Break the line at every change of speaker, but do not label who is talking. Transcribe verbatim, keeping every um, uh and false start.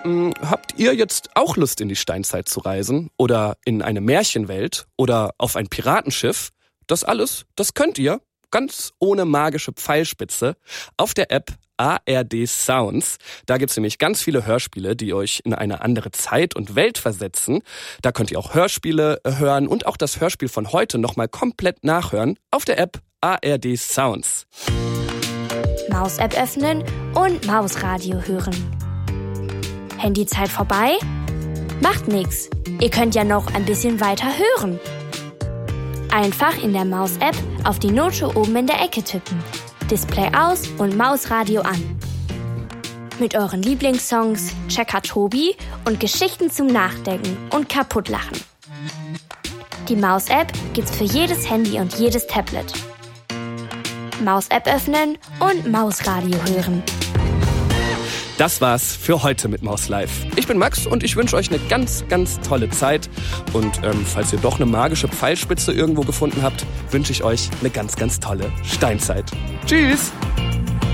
mh, habt ihr jetzt auch Lust, in die Steinzeit zu reisen? Oder in eine Märchenwelt? Oder auf ein Piratenschiff? Das alles, das könnt ihr, ganz ohne magische Pfeilspitze, auf der App A R D Sounds. Da gibt's nämlich ganz viele Hörspiele, die euch in eine andere Zeit und Welt versetzen. Da könnt ihr auch Hörspiele hören und auch das Hörspiel von heute nochmal komplett nachhören auf der App A R D Sounds.
Maus-App öffnen und Mausradio hören. Handyzeit vorbei? Macht nix. Ihr könnt ja noch ein bisschen weiter hören. Einfach in der Maus-App auf die Note oben in der Ecke tippen. Display aus und Mausradio an. Mit euren Lieblingssongs, Checker Tobi und Geschichten zum Nachdenken und Kaputtlachen. Die Maus-App gibt's für jedes Handy und jedes Tablet. Maus-App öffnen und Mausradio hören.
Das war's für heute mit Maus Live. Ich bin Max und ich wünsche euch eine ganz, ganz tolle Zeit. Und ähm, falls ihr doch eine magische Pfeilspitze irgendwo gefunden habt, wünsche ich euch eine ganz, ganz tolle Steinzeit. Tschüss!